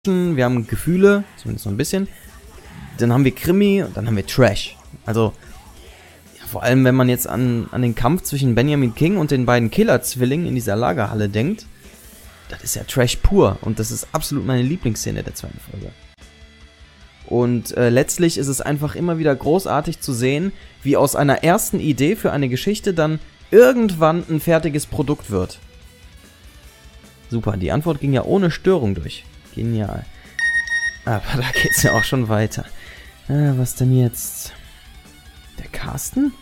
wir haben Gefühle, zumindest noch ein bisschen. Dann haben wir Krimi und dann haben wir Trash. Also, ja, vor allem, wenn man jetzt an den Kampf zwischen Benjamin King und den beiden Killer-Zwillingen in dieser Lagerhalle denkt, das ist ja Trash pur. Und das ist absolut meine Lieblingsszene der zweiten Folge. Und letztlich ist es einfach immer wieder großartig zu sehen, wie aus einer ersten Idee für eine Geschichte dann irgendwann ein fertiges Produkt wird. Super, die Antwort ging ja ohne Störung durch. Genial. Aber da geht's ja auch schon weiter. Was denn jetzt? Der Carsten?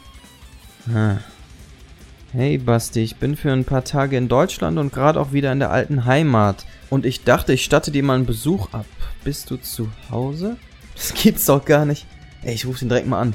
Hey Basti, ich bin für ein paar Tage in Deutschland und gerade auch wieder in der alten Heimat. Und ich dachte, ich statte dir mal einen Besuch ab. Bist du zu Hause? Das gibt's doch gar nicht. Ey, ich rufe den direkt mal an.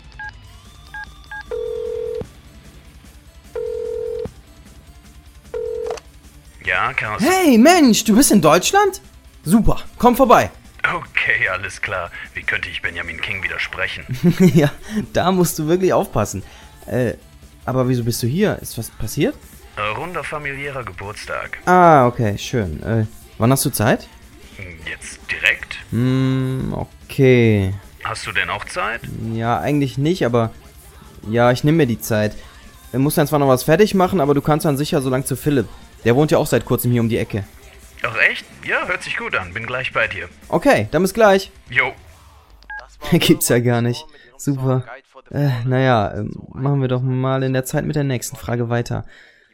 Ja, Carsten? Hey Mensch, du bist in Deutschland? Super, komm vorbei. Okay, alles klar. Wie könnte ich Benjamin King widersprechen? Ja, da musst du wirklich aufpassen. Aber wieso bist du hier? Ist was passiert? Runder familiärer Geburtstag. Ah, okay, schön. Wann hast du Zeit? Jetzt direkt? Okay. Hast du denn auch Zeit? Ja, eigentlich nicht, aber ja, ich nehme mir die Zeit. Wir musst dann zwar noch was fertig machen, aber du kannst dann sicher so lang zu Philipp. Der wohnt ja auch seit kurzem hier um die Ecke. Ach echt? Ja, hört sich gut an. Bin gleich bei dir. Okay, dann bis gleich. Jo. Gibt's ja gar nicht. Super. Machen wir doch mal in der Zeit mit der nächsten Frage weiter.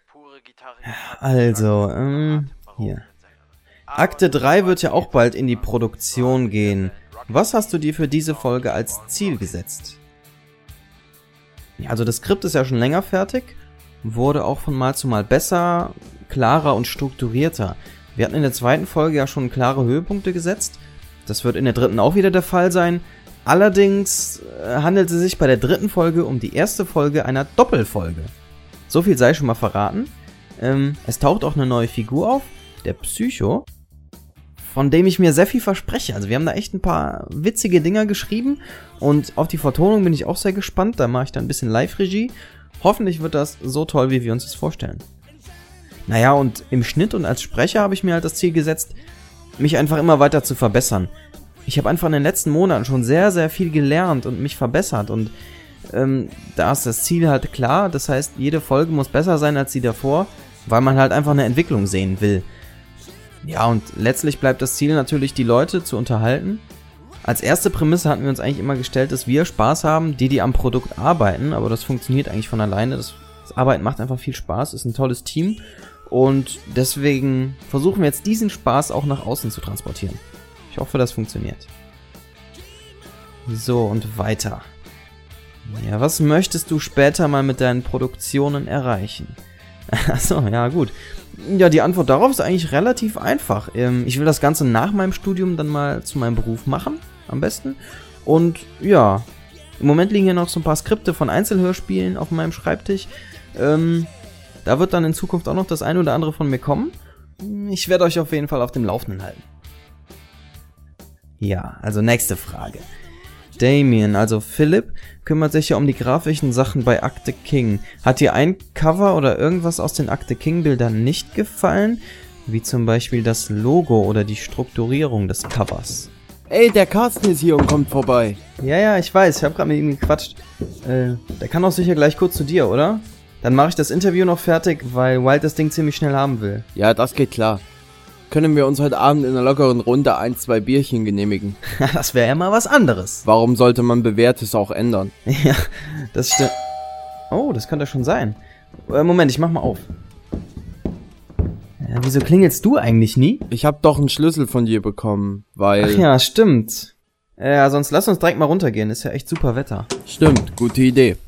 Also, hier. Akte 3 wird ja auch bald in die Produktion gehen. Was hast du dir für diese Folge als Ziel gesetzt? Ja, also das Skript ist ja schon länger fertig, wurde auch von Mal zu Mal besser, klarer und strukturierter. Wir hatten in der zweiten Folge ja schon klare Höhepunkte gesetzt. Das wird in der dritten auch wieder der Fall sein. Allerdings handelt es sich bei der dritten Folge um die erste Folge einer Doppelfolge. So viel sei schon mal verraten. Es taucht auch eine neue Figur auf, der Psycho, von dem ich mir sehr viel verspreche. Also wir haben da echt ein paar witzige Dinger geschrieben und auf die Vertonung bin ich auch sehr gespannt. Da mache ich dann ein bisschen Live-Regie. Hoffentlich wird das so toll, wie wir uns das vorstellen. Naja, und im Schnitt und als Sprecher habe ich mir halt das Ziel gesetzt, mich einfach immer weiter zu verbessern. Ich habe einfach in den letzten Monaten schon sehr, sehr viel gelernt und mich verbessert und da ist das Ziel halt klar. Das heißt, jede Folge muss besser sein als die davor, weil man halt einfach eine Entwicklung sehen will. Ja, und letztlich bleibt das Ziel natürlich, die Leute zu unterhalten. Als erste Prämisse hatten wir uns eigentlich immer gestellt, dass wir Spaß haben, die am Produkt arbeiten, aber das funktioniert eigentlich von alleine. Das Arbeiten macht einfach viel Spaß, ist ein tolles Team und deswegen versuchen wir jetzt diesen Spaß auch nach außen zu transportieren. Ich hoffe, das funktioniert. So, und weiter. Ja, was möchtest du später mal mit deinen Produktionen erreichen? Achso, ja gut. Ja, die Antwort darauf ist eigentlich relativ einfach. Ich will das Ganze nach meinem Studium dann mal zu meinem Beruf machen, am besten. Und ja, im Moment liegen hier noch so ein paar Skripte von Einzelhörspielen auf meinem Schreibtisch. Da wird dann in Zukunft auch noch das eine oder andere von mir kommen. Ich werde euch auf jeden Fall auf dem Laufenden halten. Ja, also nächste Frage. Damien, also Philipp, kümmert sich ja um die grafischen Sachen bei Akte King. Hat dir ein Cover oder irgendwas aus den Akte King Bildern nicht gefallen? Wie zum Beispiel das Logo oder die Strukturierung des Covers. Ey, der Carsten ist hier und kommt vorbei. Ja, ich weiß, ich habe gerade mit ihm gequatscht. Der kann auch sicher gleich kurz zu dir, oder? Dann mache ich das Interview noch fertig, weil Wild das Ding ziemlich schnell haben will. Ja, das geht klar. Können wir uns heute Abend in einer lockeren Runde 1-2 Bierchen genehmigen? Das wäre ja mal was anderes. Warum sollte man Bewährtes auch ändern? Ja, das stimmt. Oh, das könnte schon sein. Moment, ich mach mal auf. Ja, wieso klingelst du eigentlich nie? Ich hab doch einen Schlüssel von dir bekommen, weil... Ach ja, stimmt. Ja, sonst lass uns direkt mal runtergehen. Ist ja echt super Wetter. Stimmt, gute Idee.